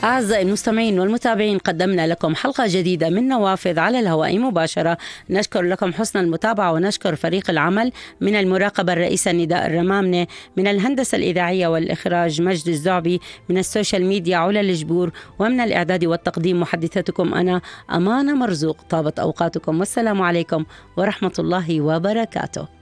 أعزائي المستمعين والمتابعين، قدمنا لكم حلقة جديدة من نوافذ على الهواء مباشرة. نشكر لكم حسن المتابعة ونشكر فريق العمل من المراقبة الرئيسة نداء الرمامنة، من الهندسة الإذاعية والإخراج مجد الزعبي، من السوشيال ميديا علا الجبور، ومن الإعداد والتقديم محدثتكم أنا أمانة مرزوق. طابت أوقاتكم والسلام عليكم ورحمة الله وبركاته.